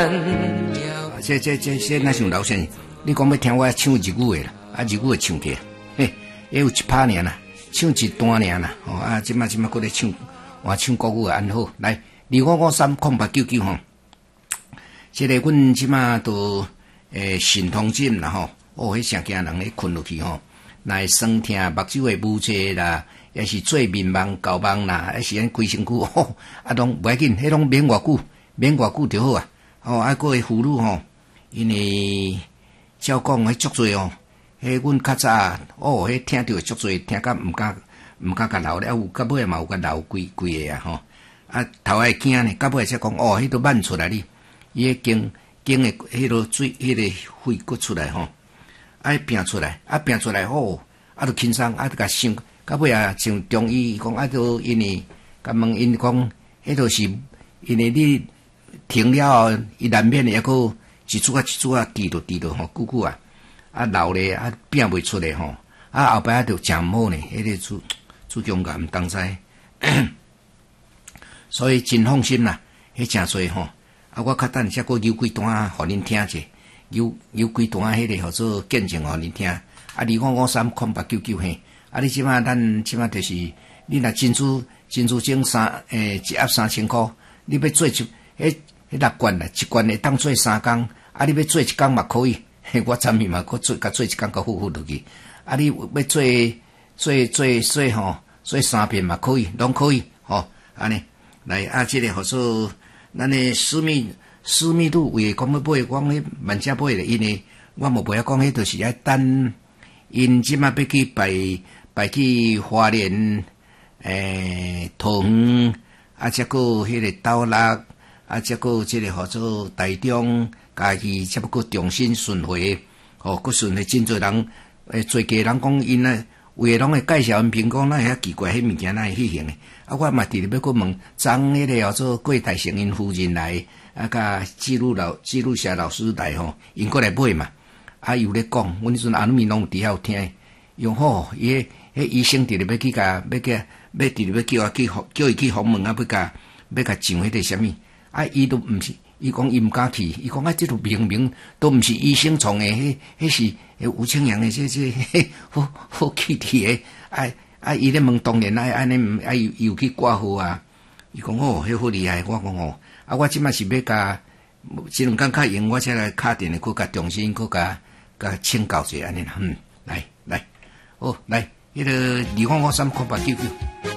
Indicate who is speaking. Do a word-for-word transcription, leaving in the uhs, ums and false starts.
Speaker 1: 这这这这那像老先生，你讲要听我唱日语的啦，啊日语会唱起，嘿，也有一拍年啦，唱一段年啦，哦啊，即马即马搁咧唱，换唱国语安好，来二五五三空八九九吼，这个阮即马都诶神通诊啦吼，哦，迄成惊人咧困落去吼，来酸痛目睭诶雾遮啦，也是做面盲、狗盲啦，还是安规身躯吼，啊拢袂要紧，迄拢免偌久，免偌久就好啊。哦，啊，个个妇女吼，因为照讲迄足多哦，迄阮较早哦，迄听着足多，听甲毋敢毋敢甲流咧，啊有到尾嘛有甲流规规个啊吼，啊头爱惊呢，到尾才讲哦，迄都漫出来哩，伊迄经经诶迄落水，迄个血骨出来吼，啊拼出来，啊拼出来吼，啊就轻松，啊就甲想，到尾啊像中医讲啊，都因为甲问因讲，迄都是因为你。停了后，伊难免也阁一撮啊一撮啊滴落滴落吼，久久啊，啊流咧啊变袂出来吼，啊后摆啊就诚毋好呢，迄个主主强感当知，所以真放心啦，迄诚侪吼，啊我较等则阁有几段互恁听者，有有几段迄个号做见证互恁听，啊二五五三空八九九嘿，啊你即马咱即马就是，你若珍珠珍珠整三诶一盒三千箍，你要做一迄。迄六罐啦，一罐会当做三工，啊！你要做一工嘛可以，我昨暝嘛，搁做甲做一工，甲付付落去。啊！你要做做做做吼，做三遍嘛可以，拢可以吼。安尼来啊，即、这个号做咱诶私密私密度，为讲要买，讲迄万家买咧，因为我无袂晓讲，迄就是爱等因即马要去拜拜去花莲诶桃园，啊，则个迄个斗六。啊，则个即个号做台中，家己则要搁重新巡回，吼，搁巡回真侪人，诶，做家人讲因啊，有诶拢会介绍因评讲，那遐奇怪，迄物件哪会迄型诶？啊，我嘛直直要搁问，昨迄个号做郭台成因夫人来，啊，甲记录老记录下老师来吼，因过来买嘛，啊，又咧讲，阮迄阵阿鲁米拢有伫遐有听，用吼，伊迄迄医生直直要去甲，要甲，要直直要叫我去叫伊去访问啊，要甲要甲上迄个啥物。啊，伊都毋是，伊讲伊毋敢去，伊讲啊，即都明明都毋是医生创诶，迄迄是吴清阳诶，即即好好气体诶，啊啊，伊咧问当然啊，安尼啊又又去挂号啊，伊讲哦，迄好厉害，我讲哦，啊，我即摆是要甲即两工较用，我才来敲电诶，搁甲重新搁甲甲请教者安尼啦，嗯，来来，好来，迄个二五五三空八九九。